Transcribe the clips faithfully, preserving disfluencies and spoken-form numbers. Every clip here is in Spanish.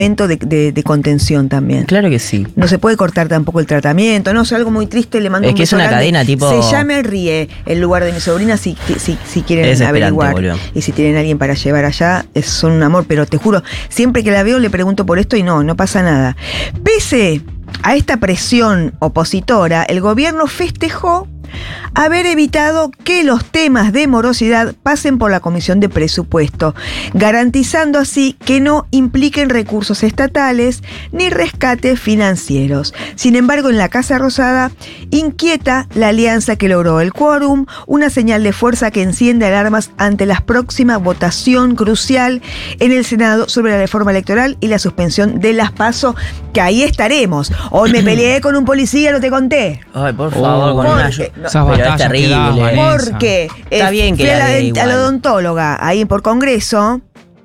De, de, de contención también. Claro que sí. No se puede cortar tampoco el tratamiento, no, es algo muy triste, le mando es un que es una grande. cadena tipo... Se llama El Rie, el lugar de mi sobrina, si, si, si quieren averiguar. Boludo. Y si tienen a alguien para llevar allá, es, son un amor, pero te juro, siempre que la veo le pregunto por esto y no, no pasa nada. Pese a esta presión opositora, el gobierno festejó haber evitado que los temas de morosidad pasen por la Comisión de Presupuesto, garantizando así que no impliquen recursos estatales ni rescates financieros. Sin embargo, en la Casa Rosada inquieta la alianza que logró el quórum, una señal de fuerza que enciende alarmas ante la próxima votación crucial en el Senado sobre la reforma electoral y la suspensión de las PASO, que ahí estaremos. Hoy me peleé con un policía, no te conté. Ay, por favor, oh, con una... No, pero es terrible. Porque está eh, bien que fui a la, igual. a la odontóloga ahí por Congreso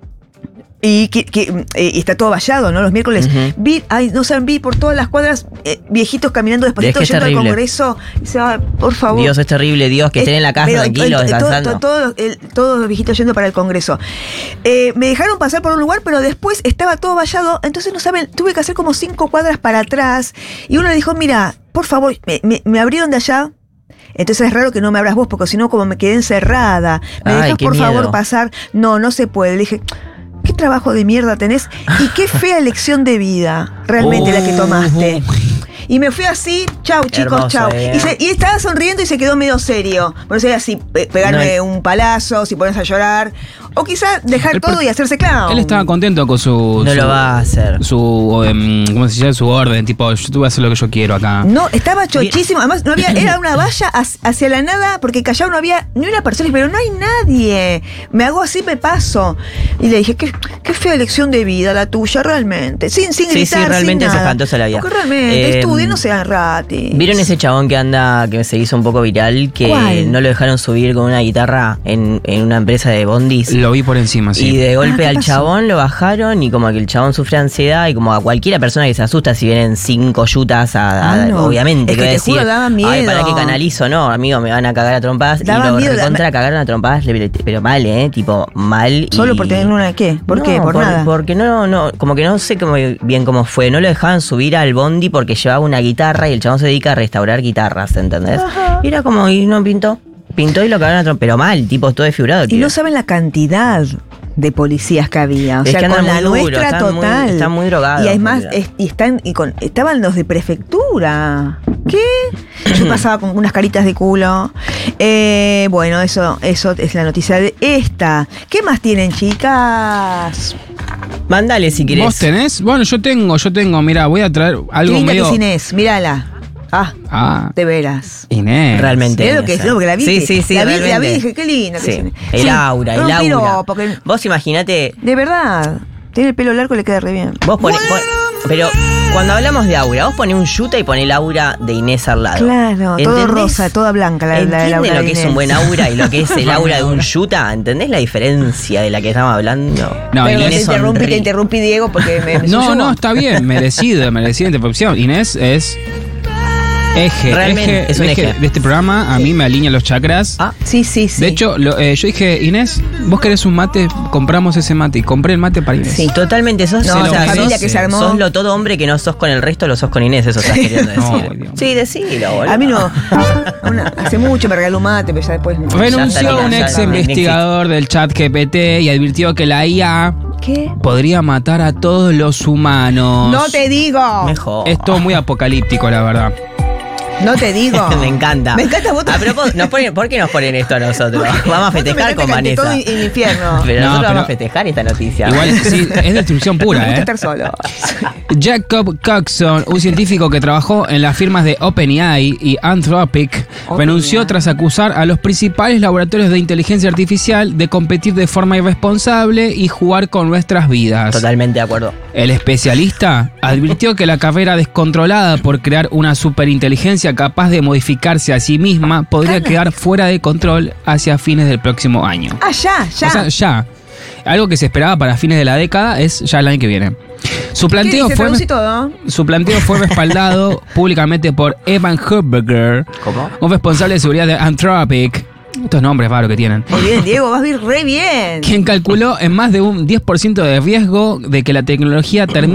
y que, que eh, está todo vallado, ¿no? Los miércoles uh-huh. vi, ay, no saben, vi por todas las cuadras eh, viejitos caminando despacito es que yendo al Congreso. Y se va, por favor. Dios, es terrible, Dios, que es, estén en la casa pero, tranquilos, el, descansando. Todo, todo, todo, el, todos los viejitos yendo para el Congreso. Eh, me dejaron pasar por un lugar, pero después estaba todo vallado, entonces no saben, tuve que hacer como cinco cuadras para atrás y uno le dijo, mira, por favor, me, me, me abrieron de allá. Entonces es raro que no me abras vos, porque si no, como me quedé encerrada, ¿me Ay, dejas por miedo. favor pasar? No, no se puede. Le dije, ¿qué trabajo de mierda tenés? Y qué fea elección de vida realmente uh, la que tomaste. Y me fui así, chau chicos, hermoso, chau. Eh. Y, se, y estaba sonriendo y se quedó medio serio. Bueno, sería así, pe- pegarme no, un palazo, si pones a llorar. O quizá dejar todo y hacerse clown. Él estaba contento con su... No su, lo va a hacer. Su, um, ¿cómo se llama? Su orden, tipo, yo te voy a hacer lo que yo quiero acá. No, estaba chochísimo. Además, no había, era una valla hacia la nada, porque Callao no había ni una persona, pero no hay nadie. Me hago así, me paso. Y le dije, qué, qué fea elección de vida la tuya, realmente. Sin, sin sí, gritar, sí, realmente sin es nada. espantosa la vida. Porque realmente, eh, estudien, no sean ratis. ¿Vieron ese chabón que anda, que se hizo un poco viral, que ¿cuál? No lo dejaron subir con una guitarra en, en una empresa de bondis? Lo vi por encima, sí. Y de golpe ah, al pasó? Chabón lo bajaron y como que el chabón sufre ansiedad y como a cualquiera persona que se asusta si vienen cinco yutas a, ah, a, no. obviamente es que, que te decir, juro, daba miedo. Ay, ¿para qué canalizo? No, amigo, me van a cagar a trompadas. Daba y lo miedo, recontra dame... cagaron a trompadas, pero mal, ¿eh? Tipo, mal. ¿Solo y... por tener una qué? ¿Por no, qué? ¿Por, por nada? Porque no, no, como que no sé cómo, bien cómo fue. No lo dejaban subir al bondi porque llevaba una guitarra y el chabón se dedica a restaurar guitarras, ¿entendés? Ajá. Y era como, y no pintó. Pintó y lo cagaron a trompadas, pero mal, tipo, todo desfigurado. Y no saben la cantidad de policías que había, o es sea, que con la duro, nuestra están total. Muy, están muy drogados. Y además, es, y están, y con, estaban los de prefectura. ¿Qué? Yo pasaba con unas caritas de culo. Eh, bueno, eso, eso es la noticia de esta. ¿Qué más tienen, chicas? Mándale si querés. ¿Vos tenés? Bueno, yo tengo, yo tengo. Mira, voy a traer algo Qué linda medio... que es Inés, mírala. Ah, ah, de veras. Inés. Realmente. Mirá lo que es, no, porque la vi. Sí, sí, sí. La vi, realmente. la vi y dije, qué linda. Sí. Que es el sí, aura, el aura. Piro, porque... Vos imaginate. De verdad. Tiene el pelo largo y le queda re bien. Vos ponés. Pon, pero cuando hablamos de aura, vos ponés un yuta y ponés el aura de Inés al lado. Claro, todo rosa, toda blanca. La, ¿Entienden la, la lo de que Inés? es un buen aura y lo que es el aura de un yuta? ¿Entendés la diferencia de la que estamos hablando? No, pero Inés te interrumpí, sonríe. te interrumpí, Diego, porque me, me No, no, está bien, merecido, merecida interrupción. Inés es... Eje, Realmente eje, es un eje, eje de este programa, a mí me alinea los chakras. Ah, sí, sí, sí. De hecho, lo, eh, yo dije, Inés, vos querés un mate, compramos ese mate. Y compré el mate para Inés. Sí, totalmente. Sos, no, o sea, familia sos, que se armó. Sos lo todo hombre que no sos con el resto, lo sos con Inés, eso estás queriendo decir. No, sí, decilo, boludo. A mí no. Una, hace mucho me regaló un mate, pero ya después... Renunció un ex investigador del chat G P T y advirtió que la I A... ¿Qué? Podría matar a todos los humanos. No te digo. Mejor. Es todo muy apocalíptico, la verdad. No te digo. Me encanta. Me encanta vos. A propósito, nos ponen, ¿por qué nos ponen esto a nosotros? Vamos a festejar con Vanessa. Todo el infierno. Pero no, nosotros pero vamos a festejar esta noticia. Igual, sí, es destrucción pura, no ¿eh? estar solo. Jacob Coxon, un científico que trabajó en las firmas de OpenAI y Anthropic, Open renunció AI. Tras acusar a los principales laboratorios de inteligencia artificial de competir de forma irresponsable y jugar con nuestras vidas. Totalmente de acuerdo. El especialista advirtió que la carrera descontrolada por crear una superinteligencia capaz de modificarse a sí misma podría Cana. quedar fuera de control hacia fines del próximo año. Ah, ya, ya. O sea, ya. Algo que se esperaba para fines de la década es ya el año que viene. Su planteo, ¿Qué fue, dice? Todo? su planteo fue respaldado públicamente por Evan Herberger, ¿Cómo? un responsable de seguridad de Anthropic. Estos nombres raros que tienen. Muy bien, Diego, vas a ir re bien. Quien calculó en más de un diez por ciento de riesgo de que la tecnología termine